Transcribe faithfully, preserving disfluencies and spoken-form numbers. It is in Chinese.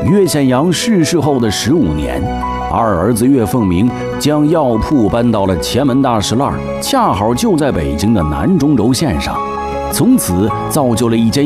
岳显阳逝世后的十五年，二儿子岳凤鸣将药铺搬到了前门大石栏，恰好就在北京的南中轴线上，从此造就了一间